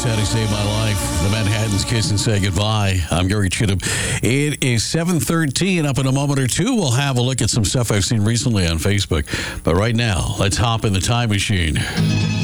How to Save My Life. The Manhattans Kiss and Say Goodbye. I'm Gary Chittum. It is 7:13. Up in a moment or two, we'll have a look at some stuff I've seen recently on Facebook. But right now, let's hop in the time machine.